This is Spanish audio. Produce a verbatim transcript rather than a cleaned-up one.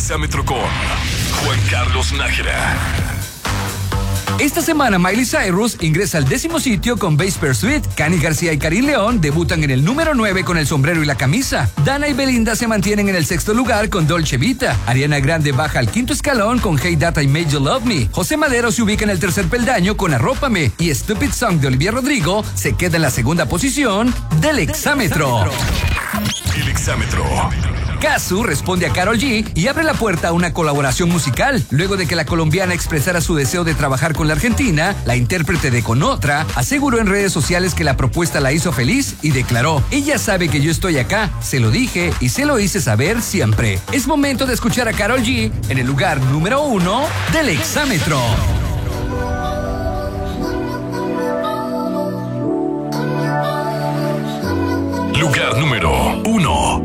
Exámetro con Juan Carlos Nájera. Esta semana Miley Cyrus ingresa al décimo sitio con Bass Pursuit. Cani García y Karim León debutan en el número nueve con El sombrero y la camisa. Dana y Belinda se mantienen en el sexto lugar con Dolce Vita. Ariana Grande baja al quinto escalón con Hey That I Made You Love Me. José Madero se ubica en el tercer peldaño con Arrópame. Y Stupid Song de Olivia Rodrigo se queda en la segunda posición del Exámetro. El Exámetro. Cazzu responde a Karol G y abre la puerta a una colaboración musical. Luego de que la colombiana expresara su deseo de trabajar con la argentina, la intérprete de Con Otra aseguró en redes sociales que la propuesta la hizo feliz y declaró: ella sabe que yo estoy acá, se lo dije y se lo hice saber siempre. Es momento de escuchar a Karol G en el lugar número uno del Exámetro. Lugar número uno.